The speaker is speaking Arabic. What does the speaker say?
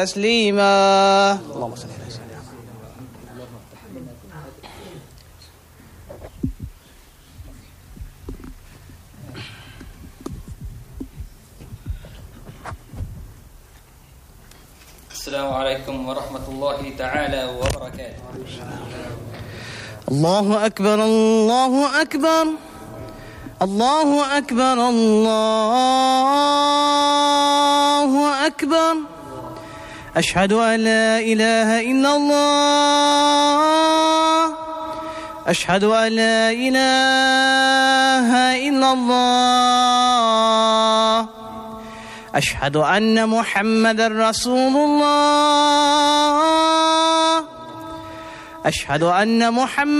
تسليما. اللهم صل على سيدنا محمد. السلام عليكم ورحمة الله تعالى وبركاته. الله أكبر الله أكبر الله أكبر الله أكبر. أشهد أن لا إله إلا الله. أشهد أن لا إله إلا الله. أشهد أن محمدا رسول الله. أشهد أن محمد